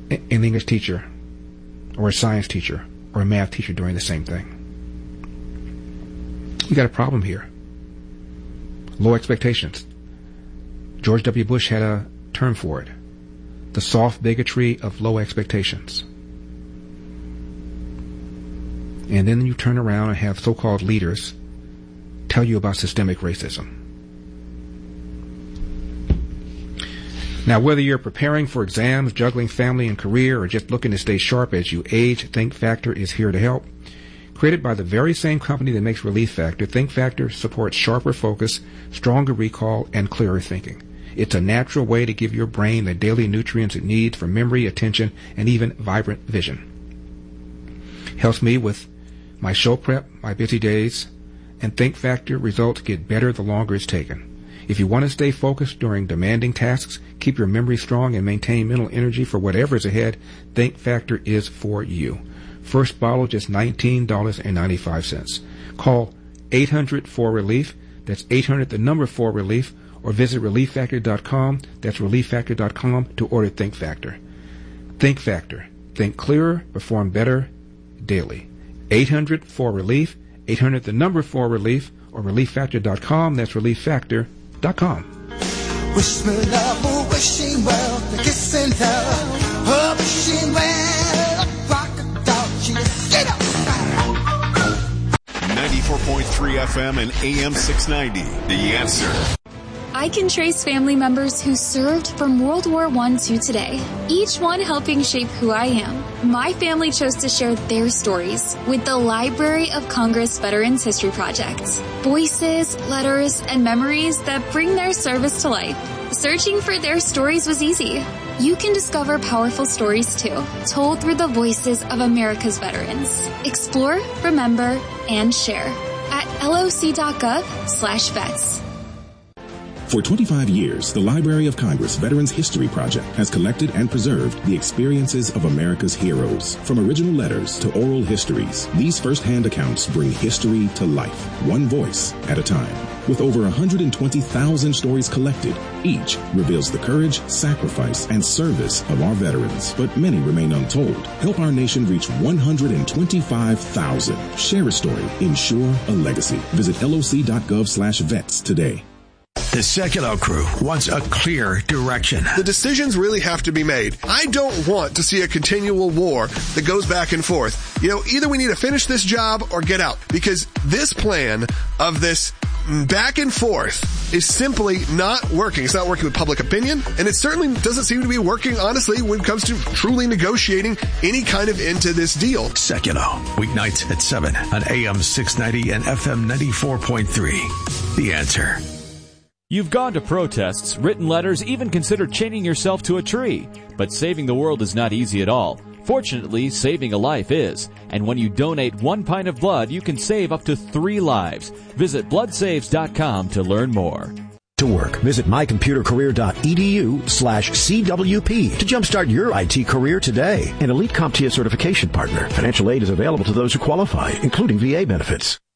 an English teacher or a science teacher or a math teacher doing the same thing. We got a problem here. Low expectations. George W. Bush had a term for it. The soft bigotry of low expectations. And then you turn around and have so-called leaders tell you about systemic racism. Now, whether you're preparing for exams, juggling family and career, or just looking to stay sharp as you age, Think Factor is here to help. Created by the very same company that makes Relief Factor, Think Factor supports sharper focus, stronger recall, and clearer thinking. It's a natural way to give your brain the daily nutrients it needs for memory, attention, and even vibrant vision. Helps me with my show prep, my busy days, and Think Factor results get better the longer it's taken. If you want to stay focused during demanding tasks, keep your memory strong, and maintain mental energy for whatever is ahead, Think Factor is for you. First bottle just $19.95. Call 800-4RELIEF. That's 800-4RELIEF. Or visit ReliefFactor.com. That's ReliefFactor.com to order Think Factor. Think Factor. Think clearer, perform better daily. 800-4RELIEF. 800-4RELIEF. Or ReliefFactor.com. That's ReliefFactor.com. Wish me love, wishing well, kissing her, wishing well, rock a dog, she get up. 94.3 FM and AM 690. The Answer. I can trace family members who served from World War I to today, each one helping shape who I am. My family chose to share their stories with the Library of Congress Veterans History Project. Voices, letters, and memories that bring their service to life. Searching for their stories was easy. You can discover powerful stories too, told through the voices of America's veterans. Explore, remember, and share at loc.gov/vets. For 25 years, the Library of Congress Veterans History Project has collected and preserved the experiences of America's heroes. From original letters to oral histories, these first-hand accounts bring history to life, one voice at a time. With over 120,000 stories collected, each reveals the courage, sacrifice, and service of our veterans, but many remain untold. Help our nation reach 125,000. Share a story. Ensure a legacy. Visit loc.gov/vets today. The Sekulow crew wants a clear direction. The decisions really have to be made. I don't want to see a continual war that goes back and forth. Either we need to finish this job or get out, because this plan of this back and forth is simply not working. It's not working with public opinion, and it certainly doesn't seem to be working, honestly, when it comes to truly negotiating any kind of end to this deal. Sekulow, weeknights at 7 on AM 690 and FM 94.3. The Answer. You've gone to protests, written letters, even considered chaining yourself to a tree. But saving the world is not easy at all. Fortunately, saving a life is. And when you donate 1 pint of blood, you can save up to 3 lives. Visit bloodsaves.com to learn more. To work, visit mycomputercareer.edu/CWP to jumpstart your IT career today. An elite CompTIA certification partner. Financial aid is available to those who qualify, including VA benefits.